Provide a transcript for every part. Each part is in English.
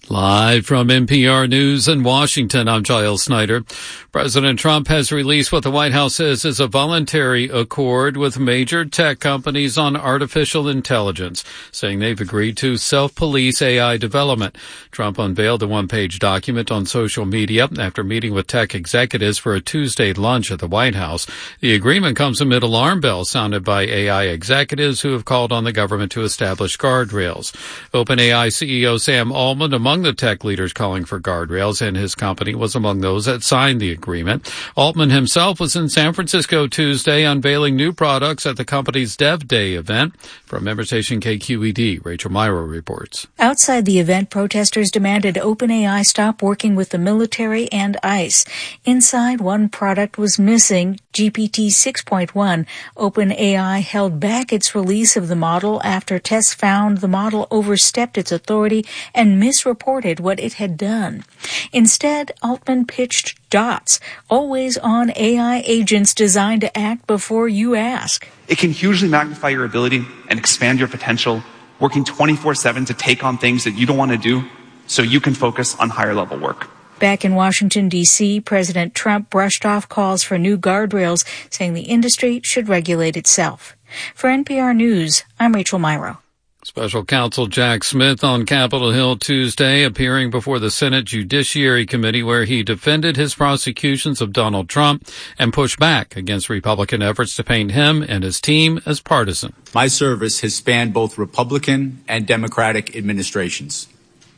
Live from NPR News in Washington, I'm Giles Snyder. President Trump has released what the White House says is a voluntary accord with major tech companies on artificial intelligence, saying they've agreed to self-police AI development. Trump unveiled the one-page document on social media after meeting with tech executives for a Tuesday lunch at the White House. The agreement comes amid alarm bells sounded by AI executives who have called on the government to establish guardrails. OpenAI CEO Sam Altman, among the tech leaders calling for guardrails, and his company was among those that signed the agreement. Altman himself was in San Francisco Tuesday unveiling new products at the company's Dev Day event. From member station KQED, Rachel Myrow reports. Outside the event, protesters demanded OpenAI stop working with the military and ICE. Inside, one product was missing, GPT 6.1. OpenAI held back its release of the model after tests found the model overstepped its authority and misreported what it had done. Instead, Altman pitched DOTS, always-on AI agents designed to act before you ask. It can hugely magnify your ability and expand your potential, working 24/7 to take on things that you don't want to do so you can focus on higher-level work. Back in Washington, D.C., President Trump brushed off calls for new guardrails, saying the industry should regulate itself. For NPR News, I'm Rachel Myrow. Special counsel Jack Smith on Capitol Hill Tuesday, appearing before the Senate Judiciary Committee, where he defended his prosecutions of Donald Trump and pushed back against Republican efforts to paint him and his team as partisan. My service has spanned both Republican and Democratic administrations.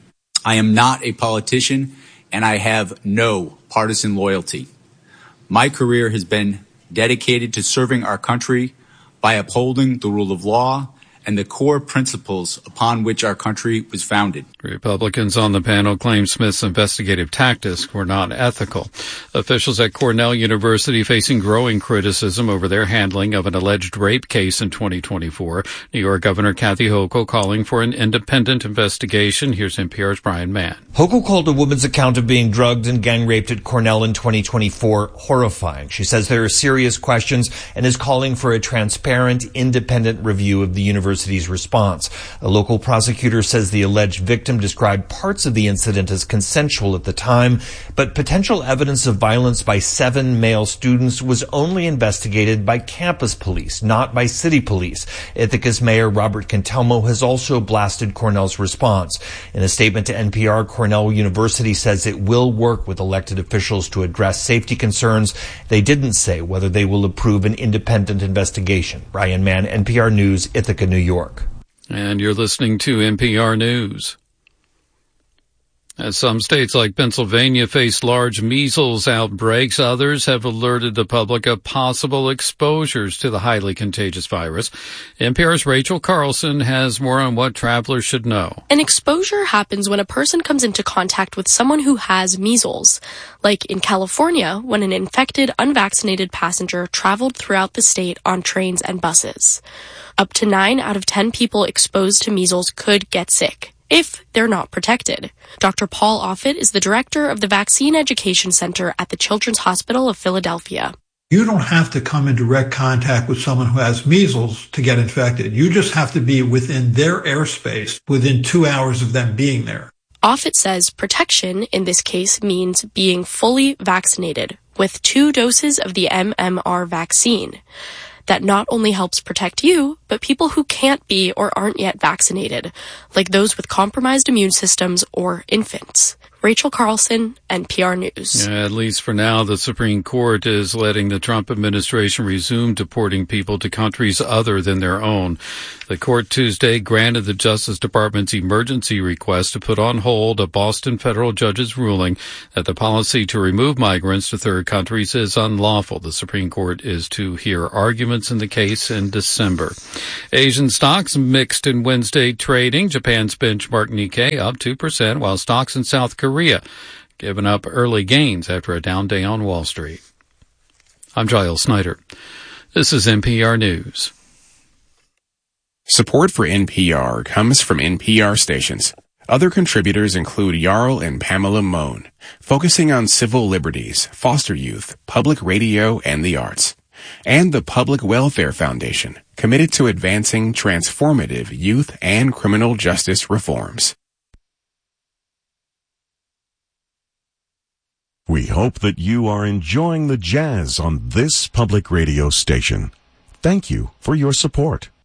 I am not a politician, and I have no partisan loyalty. My career has been dedicated to serving our country by upholding the rule of law and the core principles upon which our country was founded. Republicans on the panel claim Smith's investigative tactics were not ethical. Officials at Cornell University facing growing criticism over their handling of an alleged rape case in 2024. New York Governor Kathy Hochul calling for an independent investigation. Here's NPR's Brian Mann. Hochul called a woman's account of being drugged and gang raped at Cornell in 2024 horrifying. She says there are serious questions and is calling for a transparent, independent review of the university's response. A local prosecutor says the alleged victim described parts of the incident as consensual at the time, but potential evidence of violence by 7 male students was only investigated by campus police, not by city police. Ithaca's Mayor Robert Cantelmo has also blasted Cornell's response. In a statement to NPR, Cornell University says it will work with elected officials to address safety concerns. They didn't say whether they will approve an independent investigation. Brian Mann, NPR News, Ithaca, New York. And you're listening to NPR News. As some states like Pennsylvania face large measles outbreaks, others have alerted the public of possible exposures to the highly contagious virus. NPR's Rachel Carlson has more on what travelers should know. An exposure happens when a person comes into contact with someone who has measles. Like in California, when an infected, unvaccinated passenger traveled throughout the state on trains and buses. Up to 9 out of 10 people exposed to measles could get sick if they're not protected. Dr. Paul Offit is the director of the Vaccine Education Center at the Children's Hospital of Philadelphia. You don't have to come in direct contact with someone who has measles to get infected. You just have to be within their airspace within 2 hours of them being there. Offit says protection in this case means being fully vaccinated with 2 doses of the MMR vaccine. That not only helps protect you, but people who can't be or aren't yet vaccinated, like those with compromised immune systems or infants. Rachel Carlson, NPR News. At least for now, the Supreme Court is letting the Trump administration resume deporting people to countries other than their own. The court Tuesday granted the Justice Department's emergency request to put on hold a Boston federal judge's ruling that the policy to remove migrants to third countries is unlawful. The Supreme Court is to hear arguments in the case in December. Asian stocks mixed in Wednesday trading. Japan's benchmark Nikkei up 2%, while stocks in South Korea giving up early gains after a down day on Wall Street. I'm Giles Snyder. This is NPR News. Support for NPR comes from NPR stations. Other contributors include Jarl and Pamela Mohn, focusing on civil liberties, foster youth, public radio, and the arts. And the Public Welfare Foundation, committed to advancing transformative youth and criminal justice reforms. We hope that you are enjoying the jazz on this public radio station. Thank you for your support.